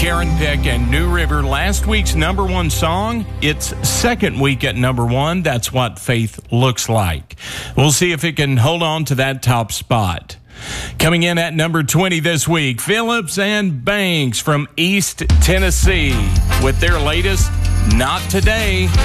Karen Peck and New River, last week's number one song. Its second week at number one. That's what faith looks like. We'll see if it can hold on to that top spot. Coming in at number 20 this week, Phillips and Banks from East Tennessee with their latest Not Today.